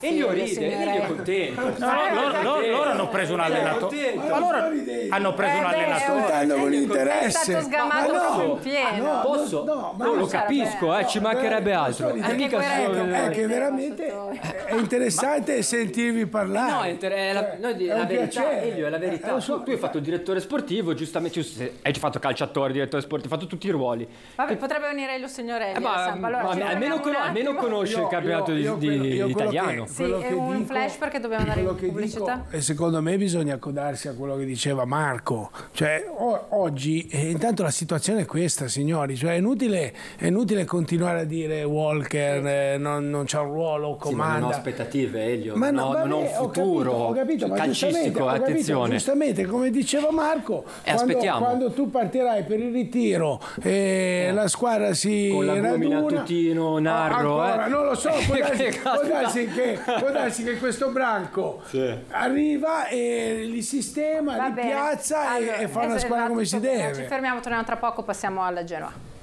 E io ride, Elio è contento. Loro hanno preso un allenatore. Hanno preso un allenatore. Ascoltando con interesse. È stato sgamato in pieno. Posso? No, lo capisco, ci mancherebbe altro. È che veramente è interessante sentirvi parlare. La verità, Elio, è la verità. Tu hai fatto il direttore sportivo, giustamente, hai fatto calciatore, direttore sportivo, hai fatto tutti i ruoli. Vabbè, potrebbe venire lo signorelli. Almeno conosce il campionato di italiano. Sì, è un flash perché dobbiamo andare in pubblicità. E secondo me bisogna accodarsi a quello che diceva Marco. Cioè, oggi, intanto la situazione è questa, signori. Cioè, è inutile continuare a dire Walker non c'ha un ruolo, comanda. Ma non ho aspettative, Elio. Ma non ho un futuro ho capito, calcistico, attenzione. Giustamente, come diceva Marco, quando tu partirai per il ritiro e la squadra si con la raduna, Tutino, Narro, non lo so, può darsi che questo branco arriva e li sistema, li piazza e fa una squadra come si deve. Ci fermiamo, torniamo tra poco, passiamo alla Genoa.